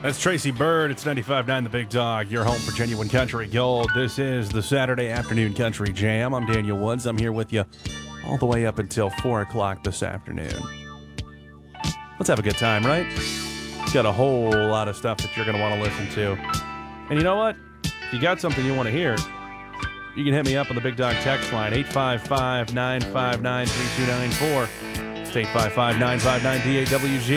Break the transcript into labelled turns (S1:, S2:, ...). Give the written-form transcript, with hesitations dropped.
S1: That's Tracy Bird. It's 95.9 The Big Dog, your home for genuine country gold. This is the Saturday Afternoon Country Jam. I'm Daniel Woods. I'm here with you all the way up until 4 o'clock this afternoon. Let's have a good time, right? Got a whole lot of stuff that you're going to want to listen to. And you know what? If you got something you want to hear, you can hit me up on the Big Dog text line, 855-959-3294. It's 855-959-DAWG.